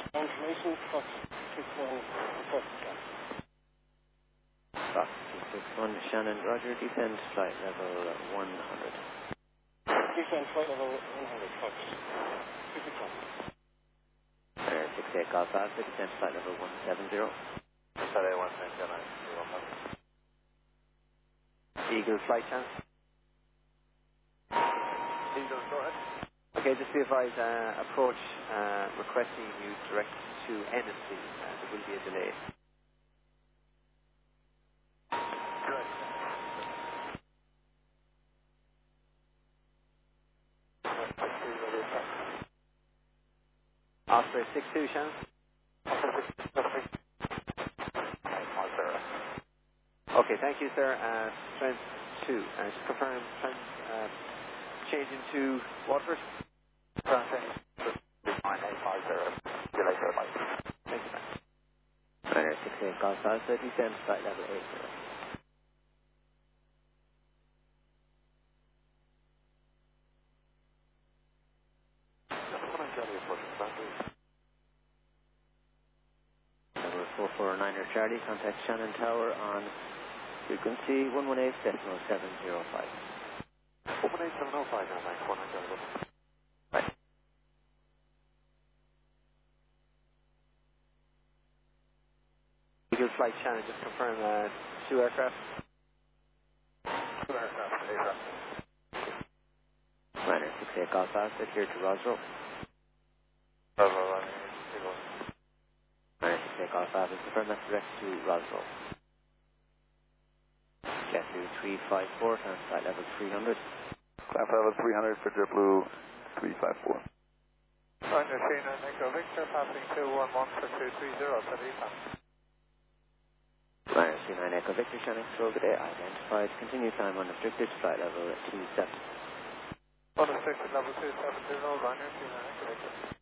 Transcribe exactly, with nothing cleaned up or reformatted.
Information, Fox six one, Fox. Fox two six one, Shannon, Roger, descend flight level one hundred. Descend flight level one hundred, Fox two six one. Air six eight Golf Alpha, descend flight level one seven zero. Saturday one seven zero. Eagle flight chance. Eagle, go ahead. Okay, just be advised, uh, approach uh, requesting you direct to N S C. Uh, there will be a delay. Correct. Osprey six two, Shannon. Okay, thank you, sir. Uh, Trent two. Uh, just confirm, Trent, uh, change into Watford. See you later, bye. Thank you, man. Ryanair six eight Golf Alpha, descend flight level eight zero. Level four four nine er Charlie, contact Shannon Tower on frequency one one eight decimal seven zero five. one one eight seven zero five now, thanks. one nine zero. Right. Eagle flight Shannon, just confirm uh, two aircraft. Two aircraft, aircraft. Ryanair six eight Golf Alpha, here to Roswell. Over, running. Eagle. Ryanair six eight Golf Alpha, confirm that's direct to Roswell. JetBlue three five four, on flight level three hundred. Class level three hundred for JetBlue three five four. Ryanair three nine Echo Victor, passing two one one for two three zero, set E P A M. Ryanair three nine Echo Victor, Shannon Control, good day, identified, continue time unrestricted, flight level two seven. Unrestricted level two seven zero, Ryanair three nine Echo Victor.